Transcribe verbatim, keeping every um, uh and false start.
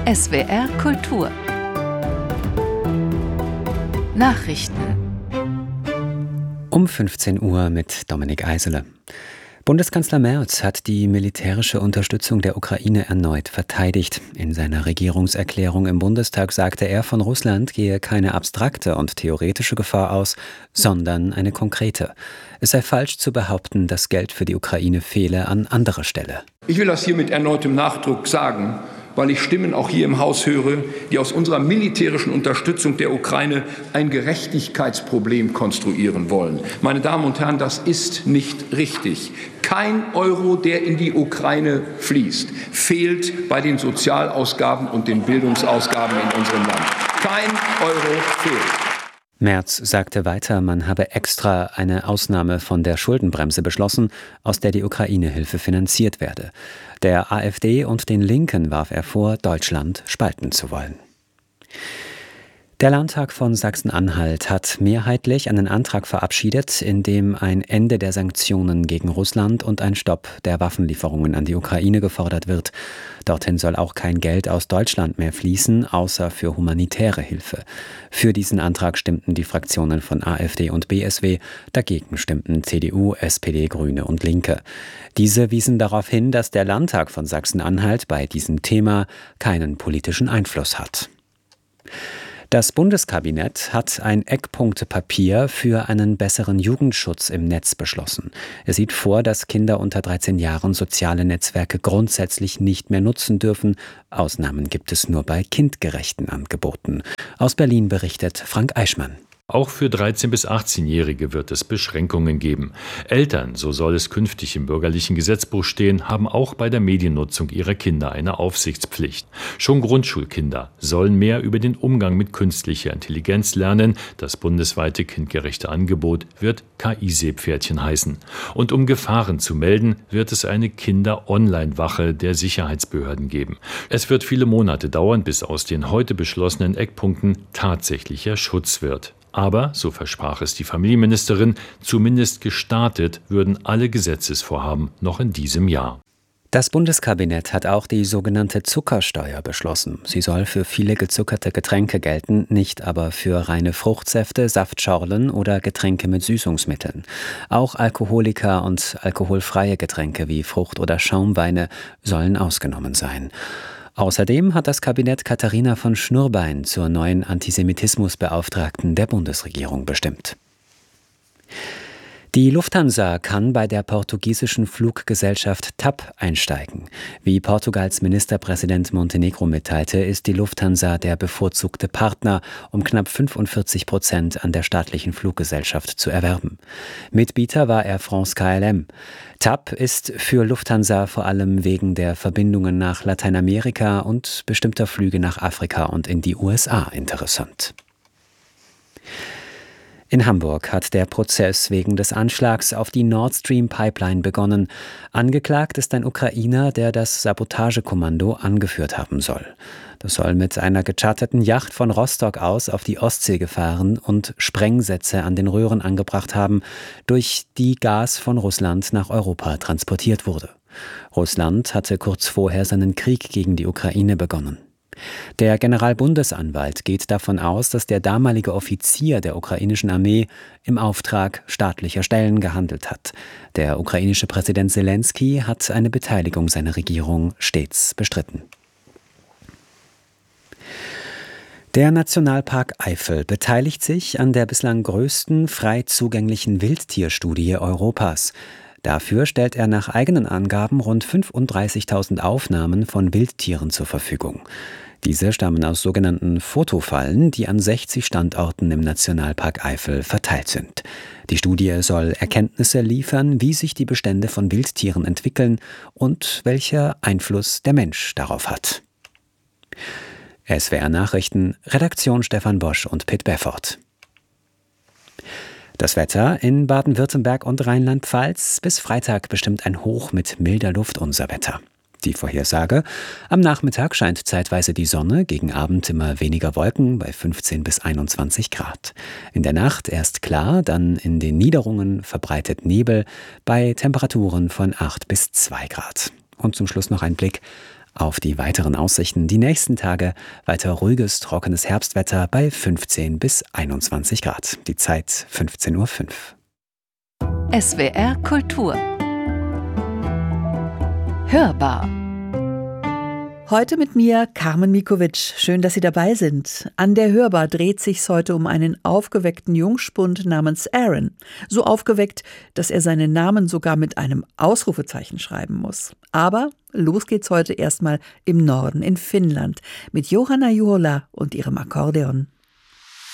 S W R Kultur Nachrichten um fünfzehn Uhr mit Dominik Eisele. Bundeskanzler Merz hat die militärische Unterstützung der Ukraine erneut verteidigt. In seiner Regierungserklärung im Bundestag sagte er, von Russland gehe keine abstrakte und theoretische Gefahr aus, sondern eine konkrete. Es sei falsch zu behaupten, dass Geld für die Ukraine fehle an anderer Stelle. Ich will das hier mit erneutem Nachdruck sagen, weil ich Stimmen auch hier im Haus höre, die aus unserer militärischen Unterstützung der Ukraine ein Gerechtigkeitsproblem konstruieren wollen. Meine Damen und Herren, das ist nicht richtig. Kein Euro, der in die Ukraine fließt, fehlt bei den Sozialausgaben und den Bildungsausgaben in unserem Land. Kein Euro fehlt. Merz sagte weiter, man habe extra eine Ausnahme von der Schuldenbremse beschlossen, aus der die Ukraine-Hilfe finanziert werde. Der AfD und den Linken warf er vor, Deutschland spalten zu wollen. Der Landtag von Sachsen-Anhalt hat mehrheitlich einen Antrag verabschiedet, in dem ein Ende der Sanktionen gegen Russland und ein Stopp der Waffenlieferungen an die Ukraine gefordert wird. Dorthin soll auch kein Geld aus Deutschland mehr fließen, außer für humanitäre Hilfe. Für diesen Antrag stimmten die Fraktionen von AfD und B S W, dagegen stimmten C D U, S P D, Grüne und Linke. Diese wiesen darauf hin, dass der Landtag von Sachsen-Anhalt bei diesem Thema keinen politischen Einfluss hat. Das Bundeskabinett hat ein Eckpunktepapier für einen besseren Jugendschutz im Netz beschlossen. Es sieht vor, dass Kinder unter dreizehn Jahren soziale Netzwerke grundsätzlich nicht mehr nutzen dürfen. Ausnahmen gibt es nur bei kindgerechten Angeboten. Aus Berlin berichtet Frank Eichmann. Auch für dreizehn- bis achtzehnjährige wird es Beschränkungen geben. Eltern, so soll es künftig im bürgerlichen Gesetzbuch stehen, haben auch bei der Mediennutzung ihrer Kinder eine Aufsichtspflicht. Schon Grundschulkinder sollen mehr über den Umgang mit künstlicher Intelligenz lernen. Das bundesweite kindgerechte Angebot wird K I-Seepferdchen heißen. Und um Gefahren zu melden, wird es eine Kinder-Online-Wache der Sicherheitsbehörden geben. Es wird viele Monate dauern, bis aus den heute beschlossenen Eckpunkten tatsächlicher Schutz wird. Aber, so versprach es die Familienministerin, zumindest gestartet würden alle Gesetzesvorhaben noch in diesem Jahr. Das Bundeskabinett hat auch die sogenannte Zuckersteuer beschlossen. Sie soll für viele gezuckerte Getränke gelten, nicht aber für reine Fruchtsäfte, Saftschorlen oder Getränke mit Süßungsmitteln. Auch Alkoholiker und alkoholfreie Getränke wie Frucht- oder Schaumweine sollen ausgenommen sein. Außerdem hat das Kabinett Katharina von Schnurbein zur neuen Antisemitismusbeauftragten der Bundesregierung bestimmt. Die Lufthansa kann bei der portugiesischen Fluggesellschaft T A P einsteigen. Wie Portugals Ministerpräsident Montenegro mitteilte, ist die Lufthansa der bevorzugte Partner, um knapp fünfundvierzig Prozent an der staatlichen Fluggesellschaft zu erwerben. Mitbieter war Air France K L M. T A P ist für Lufthansa vor allem wegen der Verbindungen nach Lateinamerika und bestimmter Flüge nach Afrika und in die U S A interessant. In Hamburg hat der Prozess wegen des Anschlags auf die Nord Stream Pipeline begonnen. Angeklagt ist ein Ukrainer, der das Sabotagekommando angeführt haben soll. Das soll mit einer gecharterten Yacht von Rostock aus auf die Ostsee gefahren und Sprengsätze an den Röhren angebracht haben, durch die Gas von Russland nach Europa transportiert wurde. Russland hatte kurz vorher seinen Krieg gegen die Ukraine begonnen. Der Generalbundesanwalt geht davon aus, dass der damalige Offizier der ukrainischen Armee im Auftrag staatlicher Stellen gehandelt hat. Der ukrainische Präsident Selenskyj hat eine Beteiligung seiner Regierung stets bestritten. Der Nationalpark Eifel beteiligt sich an der bislang größten frei zugänglichen Wildtierstudie Europas. Dafür stellt er nach eigenen Angaben rund fünfunddreißigtausend Aufnahmen von Wildtieren zur Verfügung. Diese stammen aus sogenannten Fotofallen, die an sechzig Standorten im Nationalpark Eifel verteilt sind. Die Studie soll Erkenntnisse liefern, wie sich die Bestände von Wildtieren entwickeln und welcher Einfluss der Mensch darauf hat. S W R Nachrichten, Redaktion Stefan Bosch und Pitt Beffort. Das Wetter in Baden-Württemberg und Rheinland-Pfalz: bis Freitag bestimmt ein Hoch mit milder Luft unser Wetter. Die Vorhersage: Am Nachmittag scheint zeitweise die Sonne, gegen Abend immer weniger Wolken bei fünfzehn bis einundzwanzig Grad. In der Nacht erst klar, dann in den Niederungen verbreitet Nebel bei Temperaturen von acht bis zwei Grad. Und zum Schluss noch ein Blick Auf die weiteren Aussichten die nächsten Tage weiter ruhiges, trockenes Herbstwetter bei fünfzehn bis einundzwanzig Grad. Die Zeit fünfzehn Uhr fünf. S W R Kultur. Hörbar. Heute mit mir Carmen Mikovic. Schön, dass Sie dabei sind. An der Hörbar dreht sich's heute um einen aufgeweckten Jungspund namens Aaron. So aufgeweckt, dass er seinen Namen sogar mit einem Ausrufezeichen schreiben muss. Aber los geht's heute erstmal im Norden in Finnland mit Johanna Juhola und ihrem Akkordeon.